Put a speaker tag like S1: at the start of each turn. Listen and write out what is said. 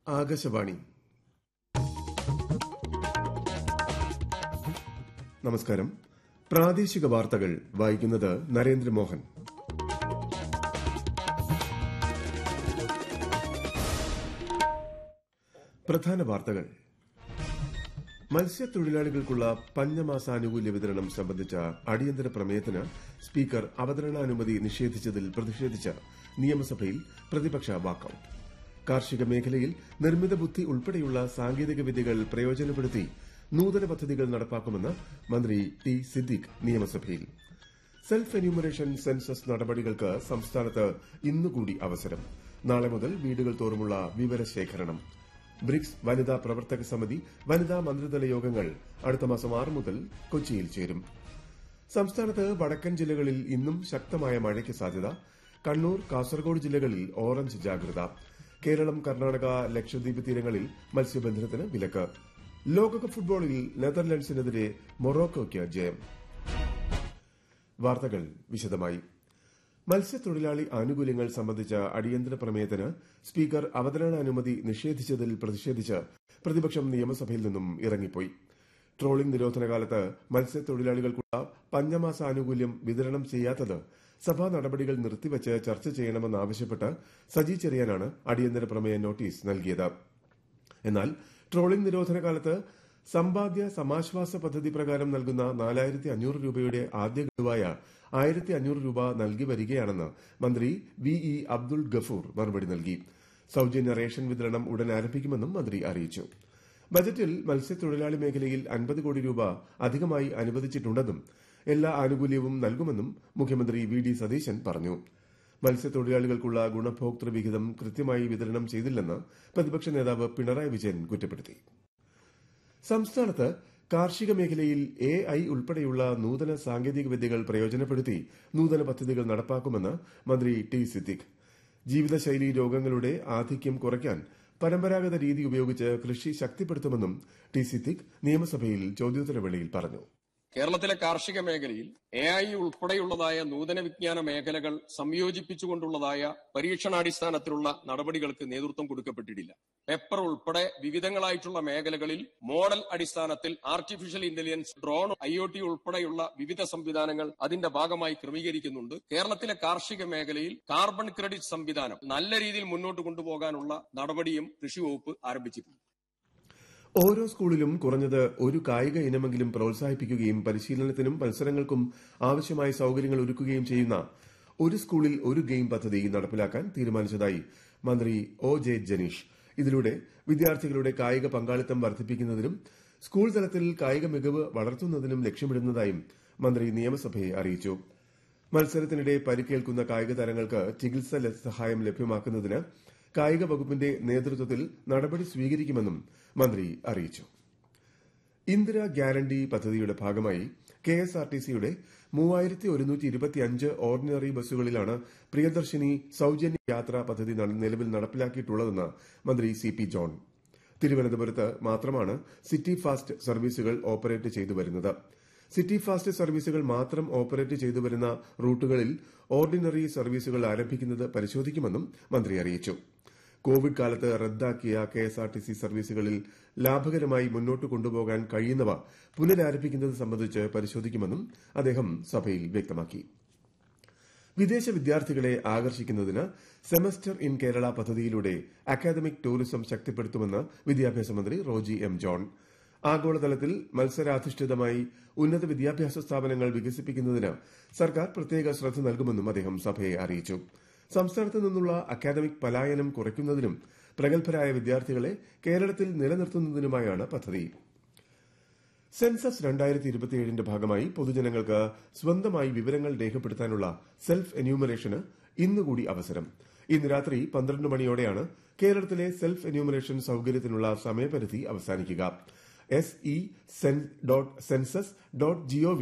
S1: ആകാശവാണി. നമസ്കാരം. പ്രാദേശിക വാർത്തകൾ വായിക്കുന്നത് നരേന്ദ്രമോഹൻ. പ്രധാന വാർത്തകൾ. മത്സ്യത്തൊഴിലാളികൾക്കുള്ള പഞ്ഞമാസാനുകൂല്യ വിതരണം സംബന്ധിച്ച അടിയന്തര പ്രമേയത്തിന് സ്പീക്കർ അവതരണാനുമതി നിഷേധിച്ചതിൽ പ്രതിഷേധിച്ച് നിയമസഭയിൽ പ്രതിപക്ഷ വാക്കൌട്ട്. കാർഷിക മേഖലയിൽ നിർമ്മിത ബുദ്ധി ഉൾപ്പെടെയുള്ള സാങ്കേതിക വിദ്യകൾ പ്രയോജനപ്പെടുത്തി നൂതന പദ്ധതികൾ നടപ്പാക്കുമെന്ന് മന്ത്രി ടി സിദ്ദിഖ് നിയമസഭയിൽ. സെൽഫ് എന്യൂമറേഷൻ സെൻസസ് നടപടികൾക്ക് സംസ്ഥാനത്ത് ഇന്നുകൂടി അവസരം. നാളെ മുതൽ വീടുകൾ തോറുമുള്ള വിവരശേഖരണം. ബ്രിക്സ് വനിതാ പ്രവർത്തക സമിതി വനിതാ മന്ത്രിതല യോഗങ്ങൾ അടുത്ത മാസം 6 മുതൽ കൊച്ചിയിൽ ചേരും. സംസ്ഥാനത്ത് വടക്കൻ ജില്ലകളിൽ ഇന്നും ശക്തമായ മഴയ്ക്ക് സാധ്യത. കണ്ണൂർ, കാസർഗോഡ് ജില്ലകളിൽ ഓറഞ്ച് ജാഗ്രത. കേരളം, കർണാടക, ലക്ഷദ്വീപ് തീരങ്ങളിൽ മത്സ്യബന്ധനത്തിന് വിലക്ക്. ലോകകപ്പ് ഫുട്ബോളിൽ നെതർലൻഡ്സിനെതിരെ മൊറോക്കോയ്ക്ക് ജയം. വാർത്തകൾ വിശദമായി. മത്സ്യത്തൊഴിലാളി ആനുകൂല്യങ്ങൾ സംബന്ധിച്ച അടിയന്തര പ്രമേയത്തിന് സ്പീക്കർ അവതരണാനുമതി നിഷേധിച്ചതിൽ പ്രതിഷേധിച്ച് പ്രതിപക്ഷം നിയമസഭയിൽ നിന്നും ഇറങ്ങിപ്പോയി. ട്രോളിംഗ് നിരോധനകാലത്ത് മത്സ്യത്തൊഴിലാളികൾക്കുള്ള പഞ്ഞമാസ ആനുകൂല്യം വിതരണം ചെയ്യാത്തത് സഭാ നടപടികൾ നിർത്തിവച്ച് ചർച്ച ചെയ്യണമെന്നാവശ്യപ്പെട്ട് സജി ചെറിയാനാണ് അടിയന്തര പ്രമേയ നോട്ടീസ് നൽകിയത്. എന്നാൽ ട്രോളിംഗ് നിരോധനകാലത്ത് സമ്പാദ്യ സമാശ്വാസ പദ്ധതി പ്രകാരം നൽകുന്ന 4500 രൂപയുടെ ആദ്യ ഗഡുവായ 1500 രൂപ നൽകി വരികയാണെന്ന് മന്ത്രി വി അബ്ദുൾ ഗഫൂർ മറുപടി നൽകി. സൌജന്യ റേഷൻ വിതരണം ഉടൻ ആരംഭിക്കുമെന്നും മന്ത്രി അറിയിച്ചു. ബജറ്റിൽ മത്സ്യത്തൊഴിലാളി മേഖലയിൽ 50 കോടി രൂപ അധികമായി അനുവദിച്ചിട്ടുണ്ടെന്നും എല്ലാ ആനുകൂല്യവും നൽകുമെന്നും മുഖ്യമന്ത്രി വി ഡി സതീശൻ പറഞ്ഞു. മത്സ്യത്തൊഴിലാളികൾക്കുള്ള ഗുണഭോക്തൃ വിഹിതം കൃത്യമായി വിതരണം ചെയ്തില്ലെന്ന് പ്രതിപക്ഷ നേതാവ് പിണറായി വിജയൻ കുറ്റപ്പെടുത്തി. സംസ്ഥാനത്ത് കാർഷിക മേഖലയിൽ AI ഉൾപ്പെടെയുള്ള നൂതന സാങ്കേതിക വിദ്യകൾ പ്രയോജനപ്പെടുത്തി നൂതന പദ്ധതികൾ നടപ്പാക്കുമെന്ന് മന്ത്രി ടി സിദ്ദിഖ്. ജീവിതശൈലി രോഗങ്ങളുടെ ആധിക്യം കുറയ്ക്കാൻ പരമ്പരാഗത രീതി ഉപയോഗിച്ച് കൃഷി ശക്തിപ്പെടുത്തുമെന്നും ടി സിദ്ദിഖ് നിയമസഭയിൽ ചോദ്യോത്തരവേളയിൽ പറഞ്ഞു.
S2: കേരളത്തിലെ കാർഷിക മേഖലയിൽ AI ഉൾപ്പെടെയുള്ളതായ നൂതന വിജ്ഞാന മേഖലകൾ സംയോജിപ്പിച്ചുകൊണ്ടുള്ളതായ പരീക്ഷണാടിസ്ഥാനത്തിലുള്ള നടപടികൾക്ക് നേതൃത്വം കൊടുക്കപ്പെട്ടിട്ടില്ല. പെപ്പർ ഉൾപ്പെടെ വിവിധങ്ങളായിട്ടുള്ള മേഖലകളിൽ മോഡൽ അടിസ്ഥാനത്തിൽ ആർട്ടിഫിഷ്യൽ ഇന്റലിജൻസ്, ഡ്രോൺ, IoT ഉൾപ്പെടെയുള്ള വിവിധ സംവിധാനങ്ങൾ അതിന്റെ ഭാഗമായി ക്രമീകരിക്കുന്നുണ്ട്. കേരളത്തിലെ കാർഷിക മേഖലയിൽ കാർബൺ ക്രെഡിറ്റ് സംവിധാനം നല്ല രീതിയിൽ മുന്നോട്ട് കൊണ്ടുപോകാനുള്ള നടപടിയും കൃഷി വകുപ്പ് ആരംഭിച്ചിട്ടുണ്ട്.
S1: ഓരോ സ്കൂളിലും കുറഞ്ഞത് ഒരു കായിക ഇനമെങ്കിലും പ്രോത്സാഹിപ്പിക്കുകയും പരിശീലനത്തിനും മത്സരങ്ങൾക്കും ആവശ്യമായ സൌകര്യങ്ങൾ ഒരുക്കുകയും ചെയ്യുന്ന ഒരു സ്കൂളിൽ ഒരു ഗെയിം പദ്ധതി നടപ്പിലാക്കാൻ തീരുമാനിച്ചതായി മന്ത്രി OJ ജനീഷ്. ഇതിലൂടെ വിദ്യാർത്ഥികളുടെ കായിക പങ്കാളിത്തം വർദ്ധിപ്പിക്കുന്നതിനും സ്കൂൾ തലത്തിൽ കായിക മികവ് വളർത്തുന്നതിനും ലക്ഷ്യമിടുന്നതായും മന്ത്രി നിയമസഭയെ അറിയിച്ചു. മത്സരത്തിനിടെ പരിക്കേൽക്കുന്ന കായിക താരങ്ങൾക്ക് ചികിത്സാ സഹായം ലഭ്യമാക്കുന്നതിന് കായിക വകുപ്പിന്റെ നേതൃത്വത്തിൽ നടപടി സ്വീകരിക്കുമെന്നും മന്ത്രി അറിയിച്ചു. ഇന്ദിര ഗ്യാരണ്ടി പദ്ധതിയുടെ ഭാഗമായി KSRTCയുടെ 3125 ഓർഡിനറി ബസ്സുകളിലാണ് പ്രിയദർശിനി സൌജന്യ യാത്രാ പദ്ധതി നിലവിൽ നടപ്പിലാക്കിയിട്ടുള്ളതെന്ന് മന്ത്രി CP ജോൺ. തിരുവനന്തപുരത്ത് മാത്രമാണ് സിറ്റി ഫാസ്റ്റ് സർവീസുകൾ ഓപ്പറേറ്റ് ചെയ്തുവരുന്നത്. സിറ്റി ഫാസ്റ്റ് സർവീസുകൾ മാത്രം ഓപ്പറേറ്റ് ചെയ്തുവരുന്ന റൂട്ടുകളിൽ ഓർഡിനറി സർവീസുകൾ ആരംഭിക്കുന്നത് പരിശോധിക്കുമെന്നും മന്ത്രി അറിയിച്ചു. കോവിഡ് കാലത്ത് റദ്ദാക്കിയ KSRTC സർവീസുകളിൽ ലാഭകരമായി മുന്നോട്ട് കൊണ്ടുപോകാൻ കഴിയുന്നവ പുനരാരംഭിക്കുന്നത് സംബന്ധിച്ച് പരിശോധിക്കുമെന്നും അദ്ദേഹം സഭയിൽ വ്യക്തമാക്കി. വിദേശ വിദ്യാർത്ഥികളെ ആകർഷിക്കുന്നതിന് സെമസ്റ്റർ ഇൻ കേരള പദ്ധതിയിലൂടെ അക്കാദമിക് ടൂറിസം ശക്തിപ്പെടുത്തുമെന്ന് വിദ്യാഭ്യാസ മന്ത്രി റോജി M ജോൺ. ആഗോളതലത്തിൽ മത്സരാധിഷ്ഠിതമായി ഉന്നത വിദ്യാഭ്യാസ സ്ഥാപനങ്ങൾ വികസിപ്പിക്കുന്നതിന് സർക്കാർ പ്രത്യേക ശ്രദ്ധ നൽകുമെന്നും അദ്ദേഹം സഭയെ അറിയിച്ചു. സംസ്ഥാനത്ത് നിന്നുള്ള അക്കാദമിക് പലായനം കുറയ്ക്കുന്നതിനും പ്രഗത്ഭരായ വിദ്യാർത്ഥികളെ കേരളത്തിൽ നിലനിർത്തുന്നതിനുമായാണ് പദ്ധതി. സെൻസസ് 2027ന്റെ ഭാഗമായി പൊതുജനങ്ങൾക്ക് സ്വന്തമായി വിവരങ്ങൾ രേഖപ്പെടുത്താനുള്ള സെൽഫ് എന്യൂമറേഷന് ഇന്നുകൂടി അവസരം. ഇന്ന് രാത്രി 12 മണിയോടെയാണ് കേരളത്തിലെ സെൽഫ് എന്യൂമറേഷൻ സൌകര്യത്തിനുള്ള സമയപരിധി അവസാനിക്കുക. se.census.gov